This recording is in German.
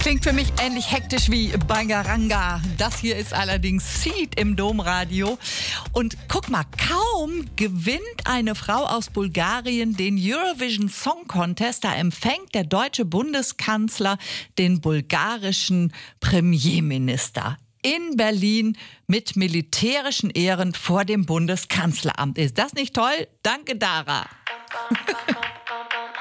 Klingt für mich ähnlich hektisch wie Bangaranga. Das hier ist allerdings Seed im Domradio. Und guck mal, kaum gewinnt eine Frau aus Bulgarien den Eurovision Song Contest, da empfängt der deutsche Bundeskanzler den bulgarischen Premierminister in Berlin mit militärischen Ehren vor dem Bundeskanzleramt. Ist das nicht toll? Danke, Dara.